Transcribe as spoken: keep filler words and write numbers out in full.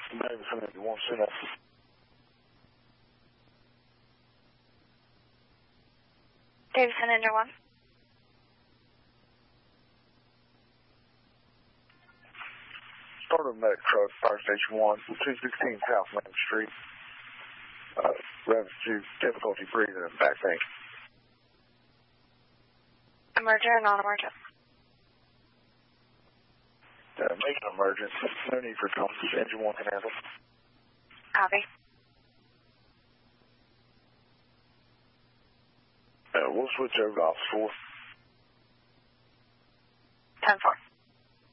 Davidson, if you want to send that. Davidson, engine one. Start a medic truck, fire station one, two sixteen South Main Street. Uh, revenue, difficulty breathing and back pain. Emergent or non-emergent? Uh, make an emergent. No need for cones. Engine one can handle. Copy. Uh, we'll switch over to office four. ten four.